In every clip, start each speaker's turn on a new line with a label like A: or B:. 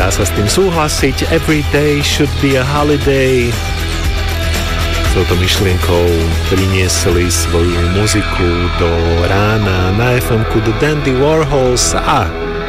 A: Dá sa s tým súhlasiť. Every day should be a holiday. S touto myšlienkou priniesli svoju muziku do rána na FM-ku The Dandy Warhols a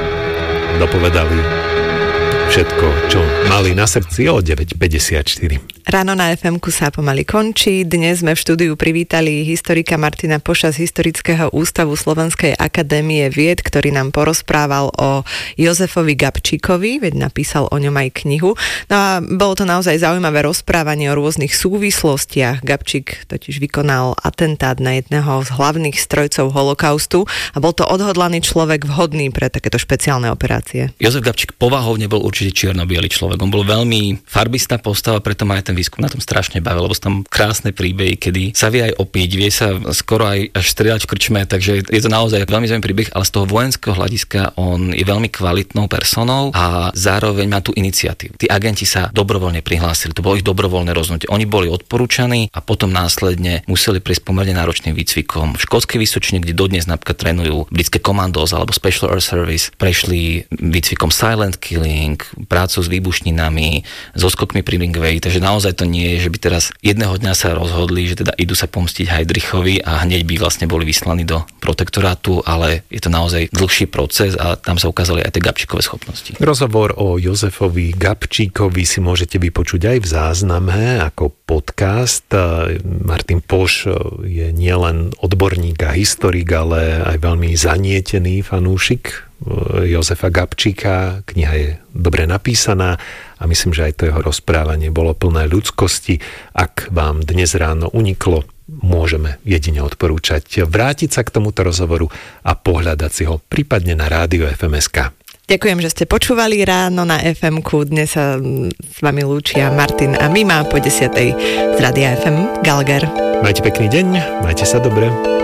A: dopovedali všetko, čo mali na srdci o 9:54.
B: Ráno na FM-ku sa pomaly končí. Dnes sme v štúdiu privítali historika Martina Poša z Historického ústavu Slovenskej akadémie vied, ktorý nám porozprával o Jozefovi Gabčíkovi, veď napísal o ňom aj knihu. No a bolo to naozaj zaujímavé rozprávanie o rôznych súvislostiach. Gabčík totiž vykonal atentát na jedného z hlavných strojcov holokaustu a bol to odhodlaný človek vhodný pre takéto špeciálne operácie.
C: Jozef Gabčík povahou nebol určite čierno-biely človek. On bol veľmi farbistá postava, preto ma aj ten výskum na tom strašne bavil, lebo sú tam krásne príbehy, kedy sa vie aj opiť, vie sa skoro aj až strieľať v krčme, takže je to naozaj veľmi zaujímavý príbeh, ale z toho vojenského hľadiska on je veľmi kvalitnou personou a zároveň má tú iniciatívu. Tí agenti sa dobrovoľne prihlásili, to bolo ich dobrovoľné rozhodnutie. Oni boli odporúčaní a potom následne museli prejsť pomerne náročným výcvikom. V škótskej Vysočine, kde dodnes napríklad trénujú britské Commandos alebo Special Air Service, prešli výcvikom silent killing, prácu s výbušninami, so skokmi pri Ringway, takže naozaj to nie je, že by teraz jedného dňa sa rozhodli, že teda idú sa pomstiť Heydrichovi a hneď by vlastne boli vyslaní do protektorátu, ale je to naozaj dlhší proces a tam sa ukázali aj tie Gabčíkove schopnosti.
A: Rozhovor o Jozefovi Gabčíkovi si môžete vypočuť aj v zázname ako podcast. Martin Poš je nielen odborník a historik, ale aj veľmi zanietený fanúšik Jozefa Gabčíka. Kniha je dobre napísaná a myslím, že aj to jeho rozprávanie bolo plné ľudskosti. Ak vám dnes ráno uniklo, môžeme jedine odporúčať vrátiť sa k tomuto rozhovoru a pohľadať si ho prípadne na rádiu FMSK.
B: Ďakujem, že ste počúvali Ráno na FM-ku. Dnes sa s vami lúčia Martin a Mima po 10:00 z Rádia FM Gallagher.
A: Majte pekný deň, majte sa dobre.